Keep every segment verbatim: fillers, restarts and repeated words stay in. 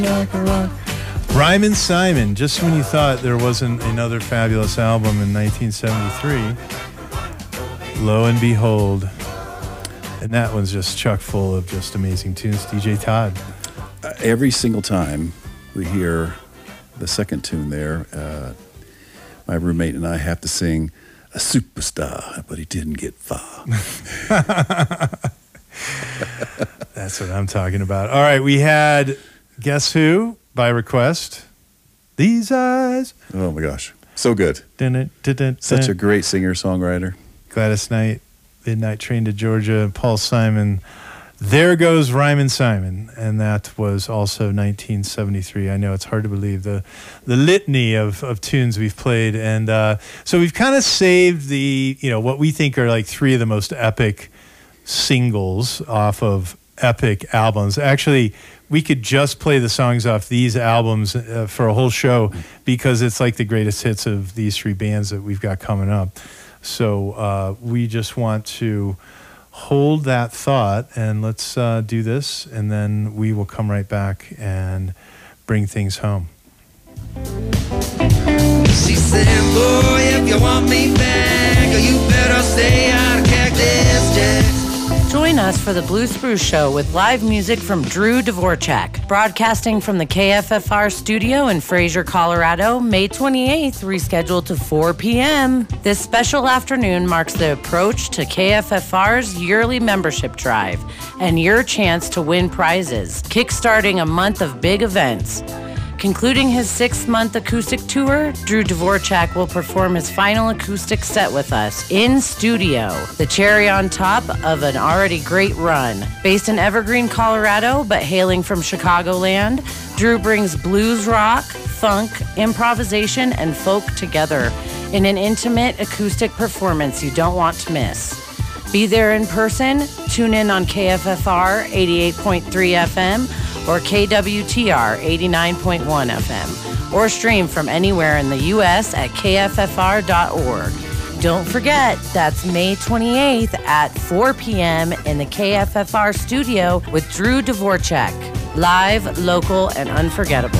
Ryman Simon, just when you thought there wasn't another fabulous album in nineteen seventy-three, lo and behold. And that one's just chock full of just amazing tunes. D J Todd. Uh, every single time we hear the second tune there, uh, my roommate and I have to sing "A Superstar, but he didn't get far." That's what I'm talking about. All right, we had Guess Who by request. These Eyes. Oh my gosh, so good. Dun, dun, dun, dun, Such a great singer-songwriter. Gladys Knight, Midnight Train to Georgia, Paul Simon. There Goes Ryman Simon, and that was also nineteen seventy-three. I know it's hard to believe the the litany of, of tunes we've played, and uh, so we've kind of saved the you know what we think are like three of the most epic singles off of epic albums. Actually, we could just play the songs off these albums uh, for a whole show because it's like the greatest hits of these three bands that we've got coming up. So uh, we just want to hold that thought and let's uh, do this, and then we will come right back and bring things home. She said, boy, if you want me back, you better stay out of Cactus Jack. Join us for the Blue Spruce Show with live music from Drew Dvorak, broadcasting from the K F F R studio in Fraser, Colorado, May twenty-eighth, rescheduled to four p.m. This special afternoon marks the approach to K F F R's yearly membership drive and your chance to win prizes, kickstarting a month of big events. Concluding his six-month acoustic tour, Drew Dvorak will perform his final acoustic set with us in studio, the cherry on top of an already great run. Based in Evergreen, Colorado, but hailing from Chicagoland, Drew brings blues rock, funk, improvisation, and folk together in an intimate acoustic performance you don't want to miss. Be there in person, tune in on K F F R eighty-eight point three F M, or K W T R eighty-nine point one F M, or stream from anywhere in the U S at K F F R dot org. Don't forget, that's May twenty-eighth at four p.m. in the K F F R studio with Drew Dvorak. Live, local, and unforgettable.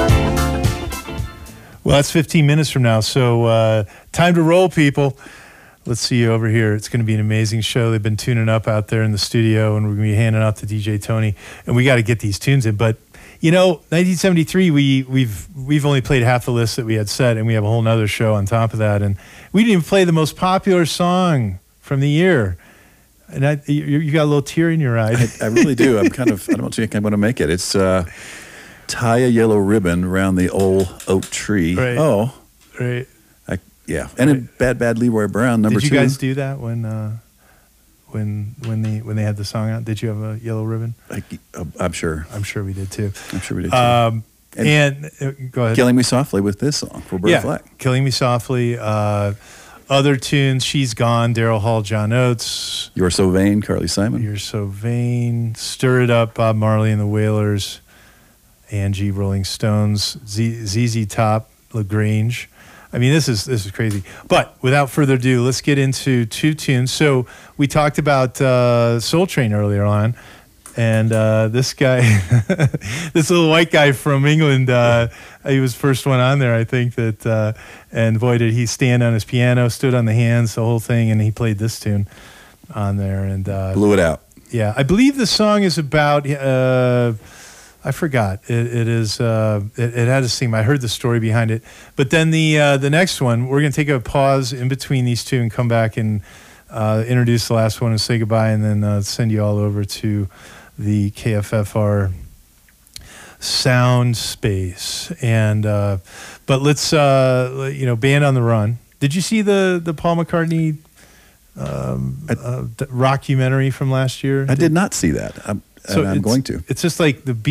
Well, that's fifteen minutes from now, so uh, time to roll, people. Let's see you over here. It's going to be an amazing show. They've been tuning up out there in the studio, and we're going to be handing out to D J Tony. And we got to get these tunes in. But, you know, nineteen seventy-three, we, we've we've only played half the list that we had set, and we have a whole nother show on top of that. And we didn't even play the most popular song from the year. And I, you, you got a little tear in your eye. I, I really do. I'm kind of, I don't think I'm going to make it. It's uh, Tie a Yellow Ribbon Around the Old Oak Tree. Right. Oh. Right. Yeah, and in Bad Bad Leroy Brown, number two. Did you guys do that when uh, when when they when they had the song out? Did you have a yellow ribbon? I, I'm sure. I'm sure we did too. I'm sure we did too. Um, and and uh, go ahead. Killing Me Softly with this song, Roberta yeah, Flack. Killing Me Softly. Uh, other tunes, She's Gone, Daryl Hall, John Oates. You're So Vain, Carly Simon. You're So Vain. Stir It Up, Bob Marley and the Wailers. Angie, Rolling Stones. Z- Z Z Top, LaGrange. I mean, this is this is crazy. But without further ado, let's get into two tunes. So we talked about uh, Soul Train earlier on, and uh, this guy, this little white guy from England, uh, he was the first one on there, I think. That uh, and boy, did he stand on his piano, stood on the hands, the whole thing, and he played this tune on there and uh, blew it out. Yeah, I believe the song is about. Uh, I forgot. It, it is. Uh, it, it had a theme. I heard the story behind it. But then the uh, the next one, we're going to take a pause in between these two and come back and uh, introduce the last one and say goodbye, and then uh, send you all over to the K F F R sound space. And uh, but let's uh, you know, Band on the Run. Did you see the the Paul McCartney um, I, uh, documentary from last year? I did not see that. I'm, so and I'm going to. It's just like the